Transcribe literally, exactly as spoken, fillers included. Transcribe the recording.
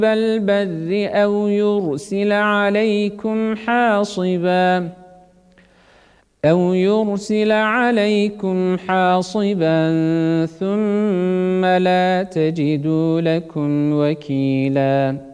البر أو يرسل عليكم حاصبا أو يرسل عليكم حاصبا ثم لا تجدوا لكم وكيلا